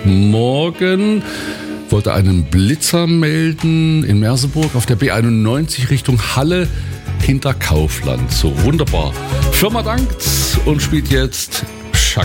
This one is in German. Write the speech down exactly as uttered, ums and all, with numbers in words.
Morgen. Wollte einen Blitzer melden in Merseburg auf der B einundneunzig Richtung Halle hinter Kaufland. So, wunderbar. Firma dankt und spielt jetzt